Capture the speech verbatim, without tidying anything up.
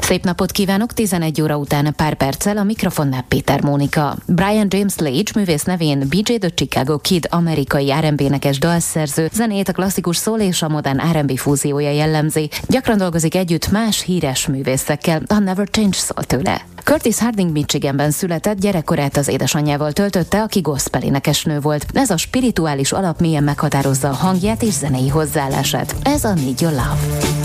Szép napot kívánok, tizenegy óra után pár perccel a mikrofonnál Péter Mónika. Brian James Lage művész nevén bé jé The Chicago Kid amerikai er and bé-énekes dalszerző, zenét a klasszikus szól és a modern er and bé fúziója jellemzi. Gyakran dolgozik együtt más híres művészekkel, a Never Change szól tőle. Curtis Harding Michiganben született, gyerekkorát az édesanyjával töltötte, aki gospel énekesnő volt. Ez a spirituális alap mélyen meghatározza a hangját és zenei hozzáállását. Ez a Need Your Love.